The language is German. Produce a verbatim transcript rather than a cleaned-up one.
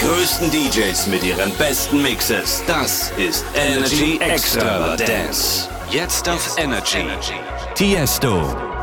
größten D Js mit ihren besten Mixes. Das ist Energy Extravagance. Jetzt auf Energy. Tiesto.